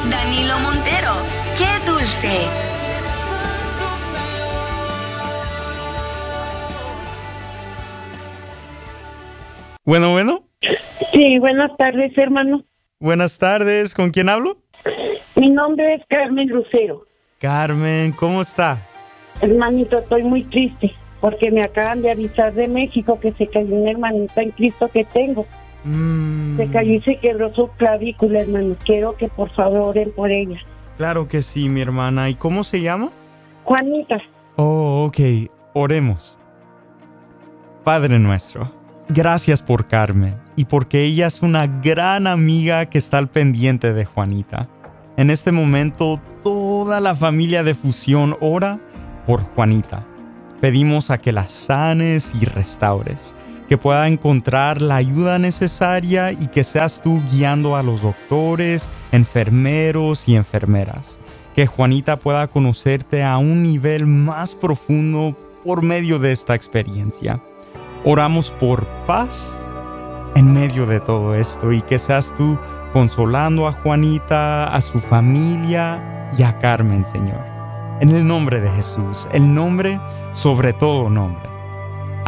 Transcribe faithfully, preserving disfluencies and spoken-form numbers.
Danilo Montero, qué dulce. Bueno, bueno. Sí, buenas tardes, hermano. Buenas tardes, ¿con quién hablo? Mi nombre es Carmen Lucero. Carmen, ¿cómo está? Hermanito, estoy muy triste porque me acaban de avisar de México que se cayó una hermanita en Cristo que tengo. Mm, Se cayó y se quebró su clavícula, hermano. Quiero que por favor oren por ella. Claro que sí, mi hermana. ¿Y cómo se llama? Juanita. Oh, ok. Oremos. Padre nuestro, gracias por Carmen y porque ella es una gran amiga que está al pendiente de Juanita. En este momento, toda la familia de Fusión ora por Juanita. Pedimos a que la sanes y restaures, que pueda encontrar la ayuda necesaria y que seas tú guiando a los doctores, enfermeros y enfermeras. Que Juanita pueda conocerte a un nivel más profundo por medio de esta experiencia. Oramos por paz en medio de todo esto y que seas tú consolando a Juanita, a su familia y a Carmen, Señor. En el nombre de Jesús, el nombre sobre todo nombre.